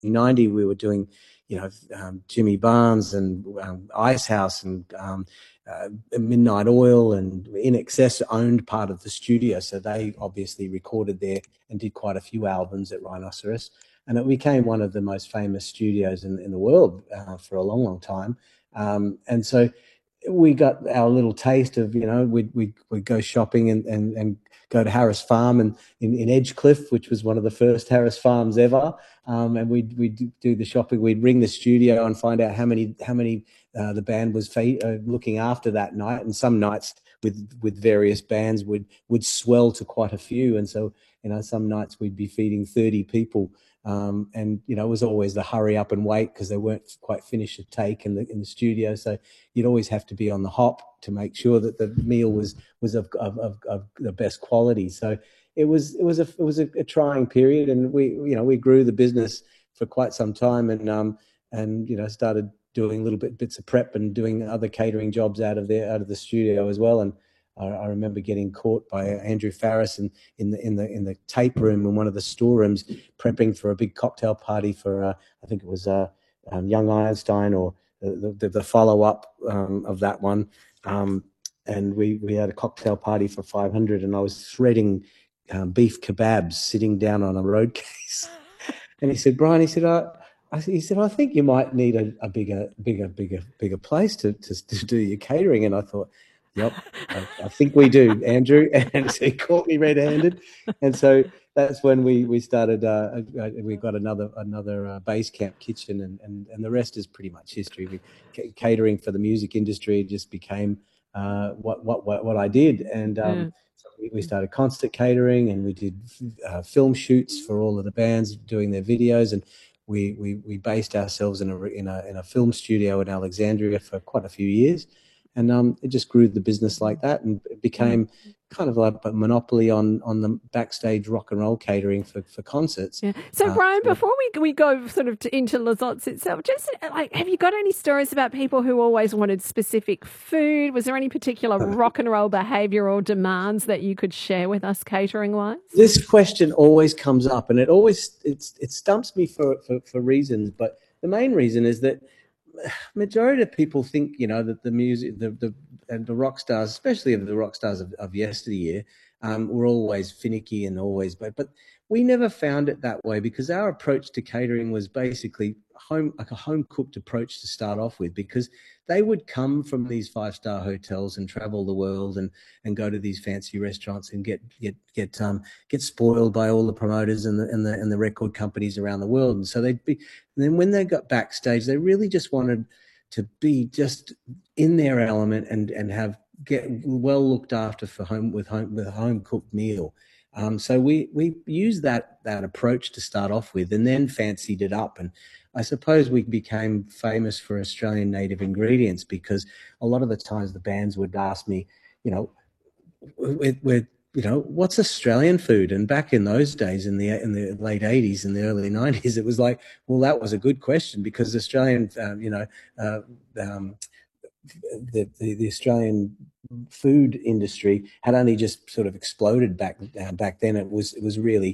'90, we were doing, Jimmy Barnes and Icehouse and Midnight Oil, and In Excess owned part of the studio, so they obviously recorded there and did quite a few albums at Rhinoceros, and it became one of the most famous studios in the world for a long, long time. And so we got our little taste of, we'd go shopping and go to Harris Farm and in Edgecliff, which was one of the first Harris Farms ever. And we'd do the shopping. We'd ring the studio and find out how many the band was looking after that night. And some nights with various bands would swell to quite a few. And so, some nights we'd be feeding 30 people. And it was always the hurry up and wait because they weren't quite finished a take in the studio. So you'd always have to be on the hop to make sure that the meal was of the best quality. So it was a trying period, and we grew the business for quite some time, and started doing little bits of prep and doing other catering jobs out of the studio as well. And I remember getting caught by Andrew Farris in the tape room in one of the storerooms, prepping for a big cocktail party for I think it was Young Einstein, or the follow up of that one. And we had a cocktail party for 500, and I was threading beef kebabs sitting down on a road case. And he said, Brian, he said, I think you might need a bigger place to do your catering. And I thought, yep, I think we do, Andrew. And so he caught me red-handed. And so that's when we started. We got another base camp kitchen, and the rest is pretty much history. Catering for the music industry just became what I did, and so we started concert catering, and we did film shoots for all of the bands doing their videos, and we based ourselves in a film studio in Alexandria for quite a few years. And it just grew the business like that, and it became kind of like a monopoly on the backstage rock and roll catering for concerts. Yeah. So, Brian, before we go sort of into Les Ots itself, just have you got any stories about people who always wanted specific food? Was there any particular rock and roll behaviour or demands that you could share with us catering-wise? This question always comes up, and it stumps me for reasons, but the main reason is that majority of people think, that the music, and the rock stars, especially of the rock stars of yesteryear, were always finicky and always, but we never found it that way, because our approach to catering was basically a home cooked approach to start off with, because they would come from these 5-star hotels and travel the world and go to these fancy restaurants and get spoiled by all the promoters and the record companies around the world. And so and then when they got backstage, they really just wanted to be just in their element and get well looked after with a home cooked meal. So we used that approach to start off with, and then fancied it up. And I suppose we became famous for Australian native ingredients, because a lot of the times the bands would ask me, what's Australian food? And back in those days, in the late '80s and the early '90s, it was like, well, that was a good question, because Australian, the Australian food industry had only just sort of exploded back then. It was really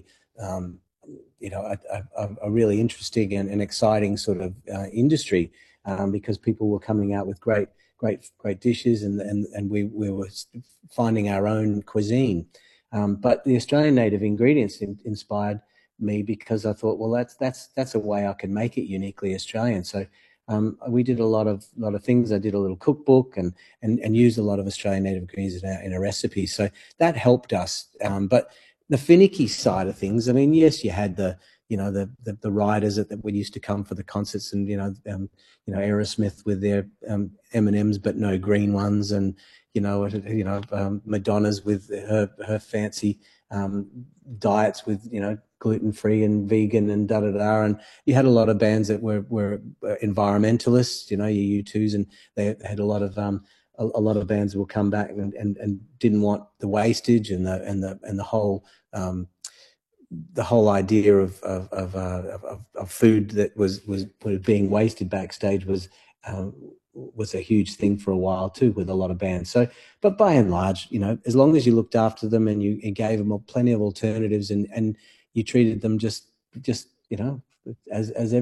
a really interesting and exciting sort of industry, because people were coming out with great dishes, and we were finding our own cuisine. But the Australian native ingredients inspired me, because I thought, well, that's a way I can make it uniquely Australian. So we did a lot of things. I did a little cookbook and used a lot of Australian native ingredients in a recipe. So that helped us. But the finicky side of things, I mean, yes, you had the riders that would used to come for the concerts, and Aerosmith with their M&Ms but no green ones, and Madonna's with her fancy diets with gluten-free and vegan and da-da-da. And you had a lot of bands that were environmentalists, your U2s, and they had a lot of bands will come back and didn't want the wastage and the whole idea of food that was being wasted backstage was a huge thing for a while too, with a lot of bands. So, but by and large, as long as you looked after them and you gave them plenty of alternatives and you treated them just as